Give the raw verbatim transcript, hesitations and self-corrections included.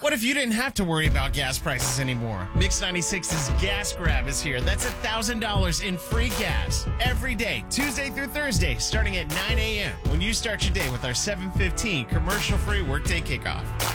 What if you didn't have to worry about gas prices anymore? Mix ninety-six's Gas Grab is here. That's one thousand dollars in free gas every day, Tuesday through Thursday, starting at nine a.m. when you start your day with our seven fifteen commercial-free workday kickoff.